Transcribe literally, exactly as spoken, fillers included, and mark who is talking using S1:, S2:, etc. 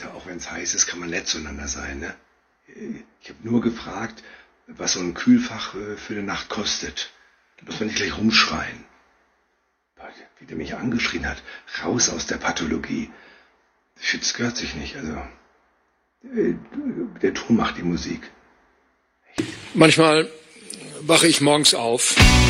S1: Alter, auch wenn es heiß ist, kann man nett zueinander sein, ne? Ich habe nur gefragt, was so ein Kühlfach äh, für eine Nacht kostet. Da muss man nicht gleich rumschreien. Wie der mich angeschrien hat, raus aus der Pathologie. Das gehört sich nicht, also. Äh, der Ton macht die Musik.
S2: Manchmal wache ich morgens auf